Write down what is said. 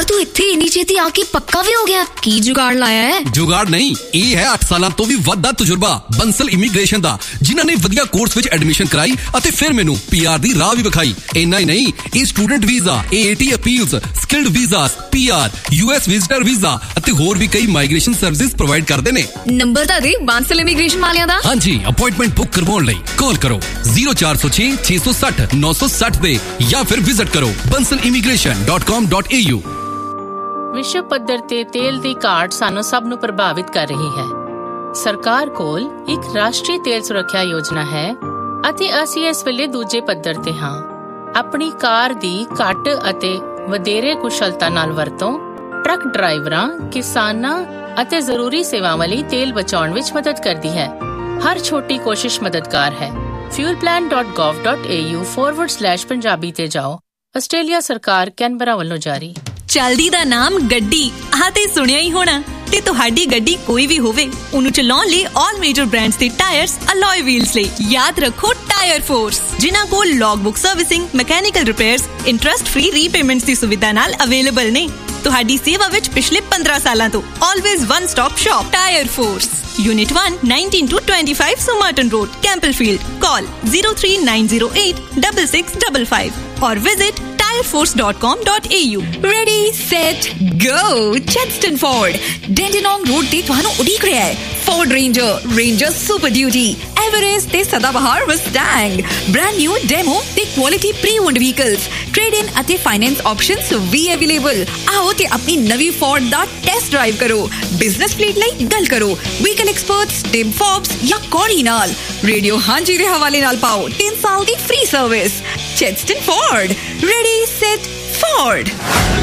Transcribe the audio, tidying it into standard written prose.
यार तू इत्थे इन्नी छेती आके पक्का भी हो गया, की जुगाड़ लाया है? जुगाड़ नहीं, ਇਹ ਹੈ 8 ਸਾਲਾਂ ਤੋਂ ਵੀ ਵੱਧ ਦਾ ਤਜਰਬਾ ਬੰਸਲ ਇਮੀਗ੍ਰੇਸ਼ਨ ਦਾ, ਜਿਨ੍ਹਾਂ ਨੇ ਵਧੀਆ ਕੋਰਸ ਵਿੱਚ ਐਡਮਿਸ਼ਨ ਕਰਾਈ ਅਤੇ ਫਿਰ ਮੈਨੂੰ ਪੀਆਰ ਦੀ ਰਾਹ ਵੀ ਵਿਖਾਈ। ਇੰਨਾ ਹੀ ਨਹੀਂ, ਇਹ student visa, AAT appeals, skilled visas, PR, US visitor visa ਅਤੇ ਹੋਰ ਵੀ ਕਈ ਮਾਈਗ੍ਰੇਸ਼ਨ ਸਰਵਿਸਿਜ਼ ਪ੍ਰੋਵਾਈਡ ਕਰਦੇ ਨੇ। ਨੰਬਰ ਤਾਂ ਦੇ ਬਾਂਸਲ ਇਮੀਗ੍ਰੇਸ਼ਨ ਵਾਲਿਆਂ ਦਾ। ਹਾਂਜੀ, ਅਪਾਇੰਟਮੈਂਟ ਬੁੱਕ ਕਰਵਾਉਣ ਲਈ ਕਾਲ ਕਰੋ 0406 660 960 ਤੇ ਜਾਂ ਫਿਰ ਵਿਜ਼ਿਟ ਕਰੋ bansalimigration.com.au। ਵਿਸ਼ਵ ਪੱਧਰ ਤੇ ਤੇਲ ਦੀ ਘਾਟ ਸਾਨੂੰ ਸਭ ਨੂੰ ਪ੍ਰਭਾਵਿਤ ਕਰ ਰਹੀ ਹੈ। ਸਰਕਾਰ ਕੋਲ ਇੱਕ ਰਾਸ਼ਟਰੀ ਤੇਲ ਸੁਰੱਖਿਆ ਯੋਜਨਾ ਹੈ ਅਤੇ ਅਸੀਂ ਇਸ ਵੇਲੇ ਦੂਜੇ ਪੱਧਰ ਤੇ ਹਾਂ। ਆਪਣੀ ਕਾਰ ਦੀ ਘੱਟ ਅਤੇ ਵਧੇਰੇ ਕੁਸ਼ਲਤਾ ਨਾਲ ਵਰਤੋਂ ਟਰੱਕ ਡਰਾਈਵਰਾਂ, ਕਿਸਾਨਾਂ ਅਤੇ ਜ਼ਰੂਰੀ ਸੇਵਾਵਾਂ ਲਈ ਤੇਲ ਬਚਾਉਣ ਵਿੱਚ ਮਦਦ ਕਰਦੀ ਹੈ। ਹਰ ਛੋਟੀ ਕੋਸ਼ਿਸ਼ ਮਦਦਗਾਰ ਹੈ। fuelplan.gov.au/ਪੰਜਾਬੀ ਤੇ ਜਾਓ। ਆਸਟ੍ਰੇਲੀਆ ਸਰਕਾਰ ਕੈਨਬਰਾ ਵੱਲੋਂ ਜਾਰੀ। ਚਲਦੀ ਦਾ ਨਾਮ ਗੱਡੀ, ਆਹ ਤੇ ਸੁਣਿਆ ਹੀ ਹੋਣਾ। ਤੇ ਤੁਹਾਡੀ ਗੱਡੀ ਕੋਈ ਵੀ ਹੋਵੇ, ਉਹਨੂੰ ਚਲਾਉਣ ਲਈ ਆਲ ਮੇਜਰ ਬ੍ਰਾਂਡਸ ਦੇ ਟਾਇਰਸ, ਅਲੋਏ ਵੀਲਸ ਲਈ ਯਾਦ ਰੱਖੋ ਟਾਇਰ ਫੋਰਸ, ਜਿਨ੍ਹਾਂ ਕੋਲ ਲੌਗਬੁੱਕ servicing, mechanical repairs, interest free repayments ਦੀ ਸੁਵਿਧਾ ਨਾਲ ਅਵੇਲੇਬਲ ਨੇ। ਤੁਹਾਡੀ ਸੇਵਾ ਵਿੱਚ ਪਿਛਲੇ 15 ਸਾਲਾਂ ਤੋਂ always one stop shop tyre force. Unit 1, 19-25 Somerton Road, Campbellfield. Call 03908 or visit tireforce.com.au. Ready, set, go! Chedston Ford, Dandenong Road ਤੇ ਤੁਹਾਨੂੰ ਉਡੀਕ ਰਿਹਾ ਹੈ। Ford Ranger Super Duty, Everest ਤੇ ਸਦਾਬਹਾਰ Mustang, brand new demo ਤੇ quality pre-owned vehicles, trade-in ਅਤੇ finance options ਵੀ available। ਆਓ ਤੇ ਆਪਣੀ ਨਵੀਂ Ford ਦਾ ਟੈਸਟ ਡਰਾਈਵ ਕਰੋ। ਬਿਜ਼ਨਸ ਫਲੀਟ ਲਈ ਗੱਲ ਕਰੋ ਵਹੀਕਲ ਐਕਸਪਰਟਸ ਟਿਮ ਫੋਬਸ ਜਾਂ ਕੋਰੀ ਨਾਲ। ਰੇਡੀਓ ਹਾਂਜੀ ਦੇ ਹਵਾਲੇ ਨਾਲ ਪਾਓ 3 ਸਾਲ ਦੀ free service. Chedston Ford, ready, set, Ford.